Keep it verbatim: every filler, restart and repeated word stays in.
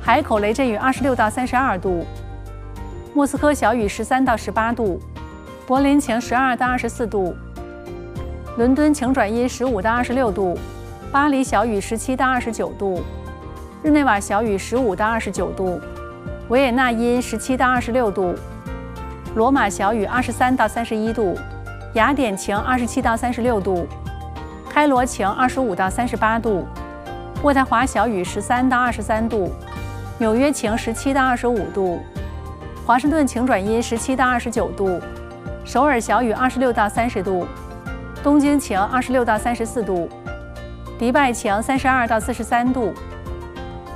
海口雷阵雨二十六到三十二度，莫斯科小雨十三到十八度，柏林晴十二到二十四度，伦敦晴转阴十五到二十六度，巴黎小雨十七到二十九度，日内瓦小雨十五到二十九度，维也纳阴十七到二十六度，罗马小雨二十三到三十一度，雅典晴二十七到三十六度，开罗晴二十五到三十八度，渥太华小雨十三到二十三度，纽约晴十七到二十五度，华盛顿晴转阴十七到二十九度，首尔小雨二十六到三十度，东京晴二十六到三十四度，迪拜晴三十二到四十三度。